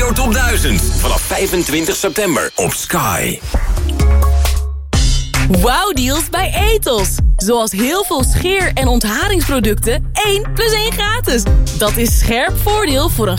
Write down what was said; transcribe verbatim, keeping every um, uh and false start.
Radio Top duizend. Vanaf vijfentwintig september op Sky. Wauw-deals bij Ethos. Zoals heel veel scheer- en ontharingsproducten. één plus één gratis. Dat is scherp voordeel voor een